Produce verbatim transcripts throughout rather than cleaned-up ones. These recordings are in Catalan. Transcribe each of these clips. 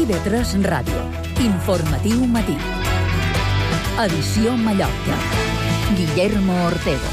I V tres Ràdio. Informatiu matí. Edició Mallorca. Guillermo Ortego.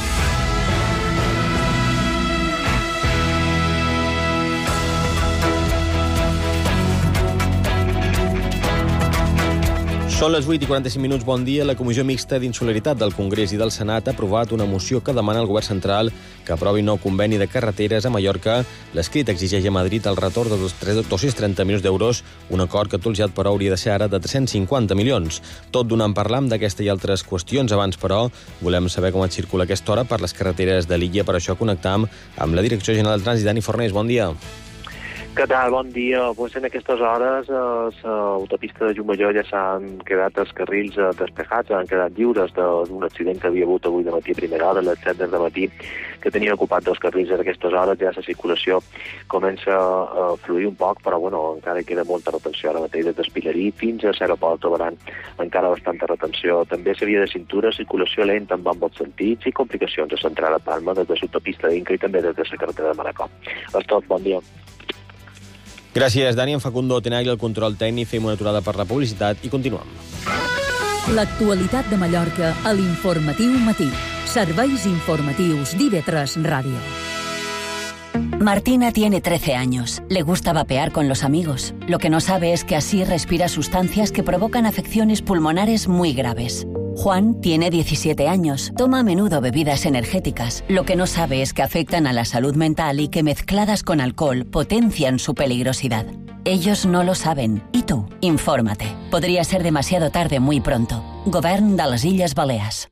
Són les vuit i quaranta-cinc minuts, bon dia. La Comissió Mixta d'Insularitat del Congrés i del Senat ha aprovat una moció que demana al govern central que aprovi un nou conveni de carreteres a Mallorca. L'escrit exigeix a Madrid el retorn de dos-cents trenta milions d'euros, un acord que tot ja però hauria de ser ara de tres-cents cinquanta milions. Tot donant parlam d'aquesta i altres qüestions. Abans, però, volem saber com es circula aquesta hora per les carreteres de l'illa. Per això connectam amb la Direcció General de Trànsit, Dani Fornés. Bon dia. Què tal? Bon dia. Pues en aquestes hores l'autopista de Llumallor ja s'han quedat els carrils despejats, han quedat lliures d'un accident que havia hagut avui de matí a primera hora, a les set del matí, que tenien ocupat dos carrils. En aquestes hores ja la circulació comença a fluir un poc, però bueno, encara queda molta retenció ara mateix des d'Espillarí fins a l'aeroport trobaran encara bastanta retenció. També s'havia de cintura, circulació lenta en ambos sentits i complicacions a Central a Palma des de l'autopista d'Inca i també des de la carretera de Manacor. És tot, bon dia. Gràcies, Dani. En Facundo Tenagli, el control tècnic. Fem una aturada per la publicitat i continuem. L'actualitat de Mallorca a l'Informatiu Matí. Serveis informatius d'I V tres Ràdio. Martina tiene trece años. Le gusta vapear con los amigos. Lo que no sabe es que así respira sustancias que provocan afecciones pulmonares muy graves. Juan tiene diecisiete años. Toma a menudo bebidas energéticas. Lo que no sabe es que afectan a la salud mental y que mezcladas con alcohol potencian su peligrosidad. Ellos no lo saben. ¿Y tú? Infórmate. Podría ser demasiado tarde muy pronto. Govern de les Illes Balears.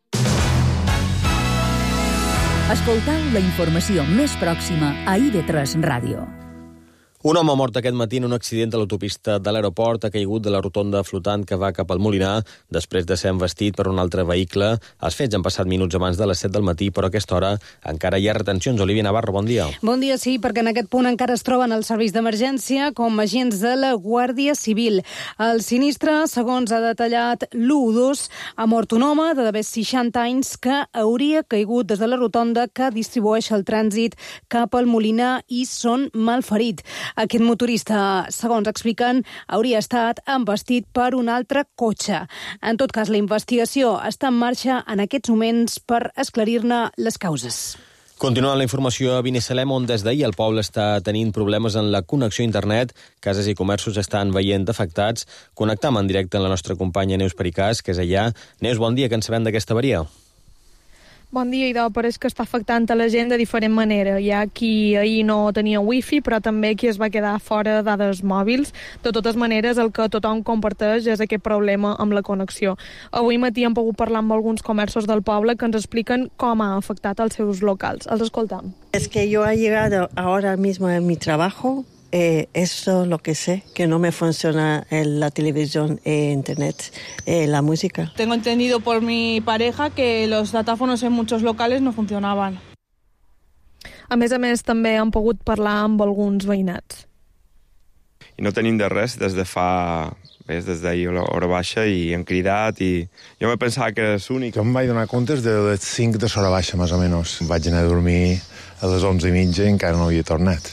Escoltau la informació més pròxima a I V tres Ràdio. Un home mort aquest matí en un accident a l'autopista de l'aeroport ha caigut de la rotonda flotant que va cap al Molinar després de ser envestit per un altre vehicle. Els fets han passat minuts abans de les set del matí, però a aquesta hora encara hi ha retencions. Olivia Navarro, bon dia. Bon dia, sí, perquè en aquest punt encara es troben els serveis d'emergència com agents de la Guàrdia Civil. El sinistre, segons ha detallat l'u dos, ha mort un home de d'haver seixanta anys que hauria caigut des de la rotonda que distribueix el trànsit cap al Molinar i són malferit. Aquest motorista, segons expliquen, hauria estat envestit per un altre cotxe. En tot cas, la investigació està en marxa en aquests moments per esclarir-ne les causes. Continuant la informació a Binissalem, on des d'ahir el poble està tenint problemes en la connexió a internet. Cases i comerços estan veient afectats. Connectam en directe amb la nostra companya Neus Pericàs, que és allà. Neus, bon dia, que en sabem d'aquesta avaria? Bon dia, idò, però és que està afectant a la gent de diferent manera. Hi ha qui ahir no tenia wifi, però també qui es va quedar fora de dades mòbils. De totes maneres, el que tothom comparteix és aquest problema amb la connexió. Avui matí hem pogut parlar amb alguns comerços del poble que ens expliquen com ha afectat els seus locals. Els escoltam. Es que yo he llegado ahora mismo en mi trabajo. Eh, eso lo que sé, que no me funciona en la televisión e internet, eh, la música. Tengo entendido por mi pareja que los datáfonos en muchos locales no funcionaban. A més a més, també han pogut parlar amb alguns veïnats. I no tenim de res des de fa... Ves, des d'ahir a l'hora baixa i hem cridat i jo me pensava que és únic. Jo em vaig donar comptes de les cinc de l'hora baixa, més o menys. Vaig anar a dormir a les onze i mitja i encara no havia tornat.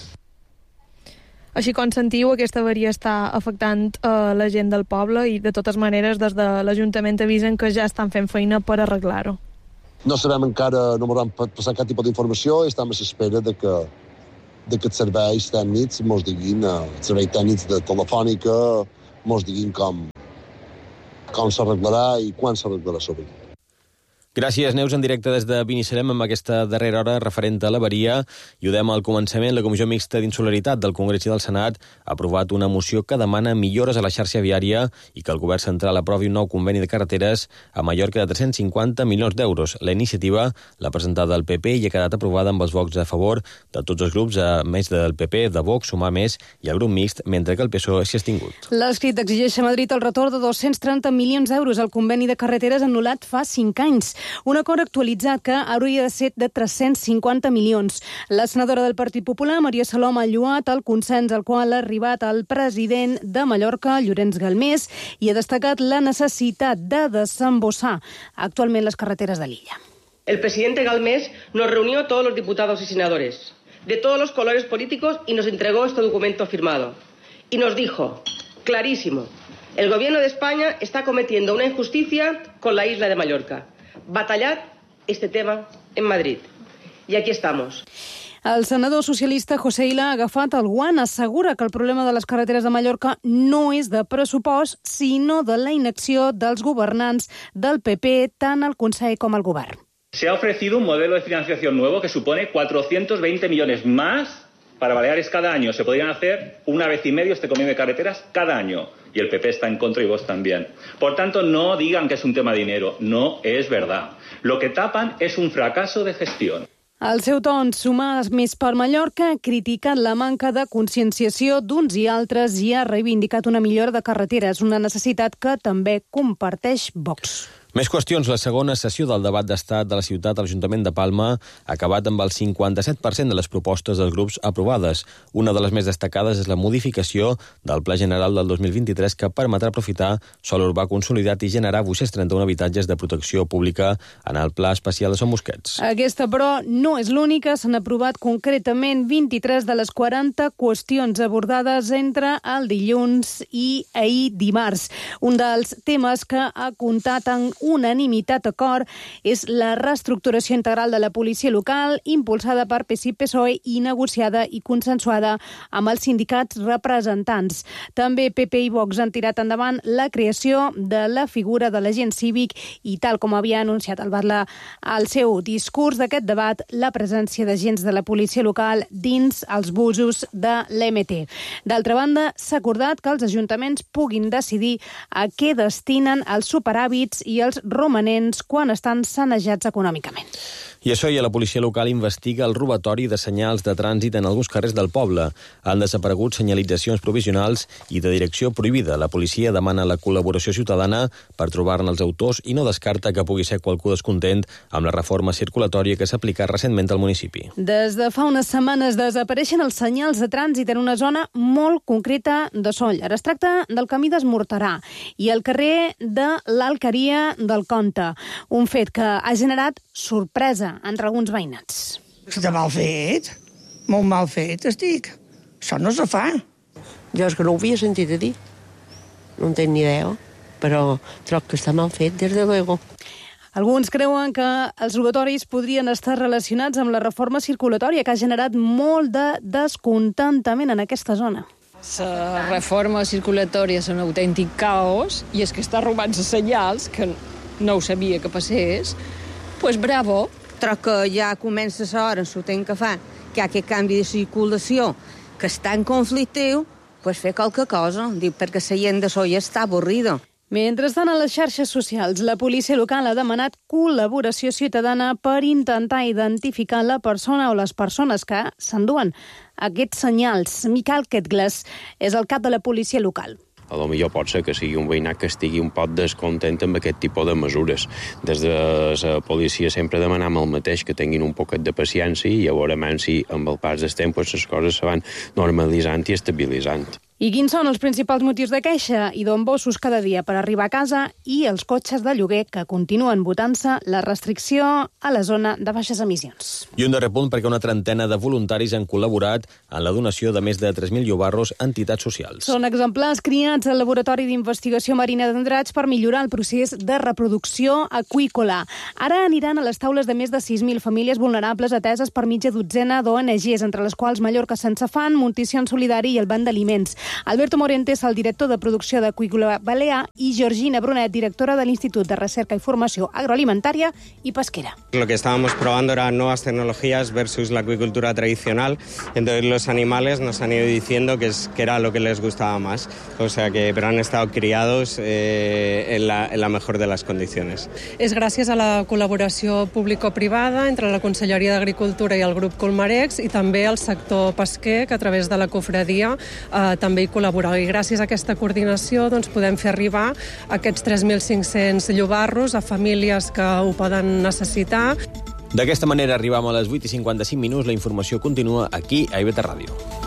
Així com sentiu, aquesta avaria està afectant uh, la gent del poble i, de totes maneres, des de l'Ajuntament avisen que ja estan fent feina per arreglar-ho. No sabem encara, no m'hauran passat cap tipus d'informació i estem a l'espera de que, de que els serveis tècnics mos diguin, els serveis tècnics de telefònica mos diguin com, com s'arreglarà i quan s'arreglarà sobretot. Gràcies, Neus, en directe des de Binissalem amb aquesta darrera hora referent a l'avaria. I ho dèiem al començament, la Comissió Mixta d'Insularitat del Congrés i del Senat ha aprovat una moció que demana millores a la xarxa viària i que el govern central aprovi un nou conveni de carreteres a Mallorca de tres-cents cinquanta milions d'euros. La iniciativa l'ha presentada el P P i ha quedat aprovada amb els vots a favor de tots els grups, a més del P P, de Vox, Sumar Més i el grup mixt, mentre que el P S O E s'hi ha extingut. L'escrit exigeix a Madrid el retorn de dos-cents trenta milions d'euros al conveni de carreteres anul·lat fa cinc anys. Un acord actualitzat que hauria de ser de tres-cents cinquanta milions. La senadora del Partit Popular, Maria Salom, ha lloat el consens al qual ha arribat el president de Mallorca, Llorenç Galmés, i ha destacat la necessitat de desembossar actualment les carreteres de l'illa. El presidente Galmés nos reunió a todos los diputados y senadores de todos los colores políticos y nos entregó este documento firmado. Y nos dijo, clarísimo. El gobierno de España está cometiendo una injusticia con la isla de Mallorca. Batallad este tema en Madrid. I aquí estamos. El senador socialista José Illa ha agafat el guant. Assegura que el problema de les carreteres de Mallorca no és de pressupost, sinó de la inacció dels governants del P P, tant al Consell com al Govern. Se ha ofrecido un modelo de financiación nuevo que supone cuatrocientos veinte millones más para Baleares cada año. Se podrían hacer una vez y medio este convenio de carreteras cada año. Y el P P está en contra y vos también. Por tanto, no digan que es un tema de dinero. No es verdad. Lo que tapan es un fracaso de gestión. Al seu torn, Sumar Més per Mallorca ha criticat la manca de conscienciació d'uns i altres i ha reivindicat una millora de carreteres, una necessitat que també comparteix Vox. Més qüestions. La segona sessió del debat d'estat de la ciutat a l'Ajuntament de Palma ha acabat amb el cinquanta-set per cent de les propostes dels grups aprovades. Una de les més destacades és la modificació del Pla General del dos mil vint-i-tres que permetrà aprofitar sòl urbà consolidat i generar vuit-cents trenta-un habitatges de protecció pública en el Pla Especial de Son Busquets. Aquesta, però, no és l'única. S'han aprovat concretament vint-i-tres de les quaranta qüestions abordades entre el dilluns i ahir dimarts. Un dels temes que ha comptat en unanimitat acord és la reestructuració integral de la policia local, impulsada per P S I P P S O E i negociada i consensuada amb els sindicats representants. També P P i Vox han tirat endavant la creació de la figura de l'agent cívic i, tal com havia anunciat el Batlle al seu discurs d'aquest debat, la presència d'agents de la policia local dins els busos de l'M T. D'altra banda, s'ha acordat que els ajuntaments puguin decidir a què destinen els superàvits i els romanents quan estan sanejats econòmicament. I això, i a la policia local investiga el robatori de senyals de trànsit en alguns carrers del poble. Han desaparegut senyalitzacions provisionals i de direcció prohibida. La policia demana la col·laboració ciutadana per trobar-ne els autors i no descarta que pugui ser qualcú descontent amb la reforma circulatòria que s'ha aplicat recentment al municipi. Des de fa unes setmanes desapareixen els senyals de trànsit en una zona molt concreta de Sóller. Es tracta del camí d'Esmorterà i el carrer de l'Alqueria del Comte. Un fet que ha generat sorpresa entre alguns veïnats. Està mal fet, molt mal fet, estic. Això no se fa. Jo és que no ho havia sentit a dir. No en tenc ni idea, però trobo que està mal fet, des de luego. Alguns creuen que els robatoris podrien estar relacionats amb la reforma circulatòria que ha generat molt de descontentament en aquesta zona. La reforma circulatòria és un autèntic caos i és que està robant els senyals, que no ho sabia que passés, doncs pues bravo. Troc que ja comença l'hora, en el que fa, que hi ha aquest canvi de circulació, que està en conflictiu, pues fer qualque cosa, dic, perquè la gent de Sóller està avorrida. Mentrestant, a les xarxes socials, la policia local ha demanat col·laboració ciutadana per intentar identificar la persona o les persones que s'enduen aquests senyals. Miquel Ketgles és el cap de la policia local. A lo millor pot ser que sigui un veïnat que estigui un poc descontent amb aquest tipus de mesures. Des de la policia sempre demanem el mateix, que tinguin un poquet de paciència i a veure si amb el pas del temps les coses se van normalitzant i estabilitzant. I quins són els principals motius de queixa i d'embossos cada dia per arribar a casa i els cotxes de lloguer que continuen votant-se la restricció a la zona de baixes emissions. I un darrer punt perquè una trentena de voluntaris han col·laborat en la donació de més de tres mil llobarros a entitats socials. Són exemplars criats al Laboratori d'Investigació Marina d'Andratx per millorar el procés de reproducció aqüícola. Ara aniran a les taules de més de sis mil famílies vulnerables ateses per mitja dotzena d'O N Ges, entre les quals Mallorca Sense Fan, Muntició en Solidari i el Banc d'Aliments. Alberto Morente és el director de producció d'Aqüícola Balear i Georgina Brunet, directora de l'Institut de Recerca y Formació Agroalimentaria y Pesquera. Lo que estábamos probando eran nuevas tecnologías versus la acuicultura tradicional. Entonces los animales nos han ido diciendo que, es, que era lo que les gustaba más. O sea que pero han estado criados eh, en, la, en la mejor de las condiciones. És gràcies a la col·laboració público-privada entre la Conselleria d'Agricultura i el grup Colmarex i també el sector pesquer, que a través de la cofradia eh, també hi col·laborar. I gràcies a aquesta coordinació doncs, podem fer arribar aquests tres mil cinc-cents llobarros a famílies que ho poden necessitar. D'aquesta manera arribam a les vuit i cinquanta-cinc minuts. La informació continua aquí a I V T Ràdio.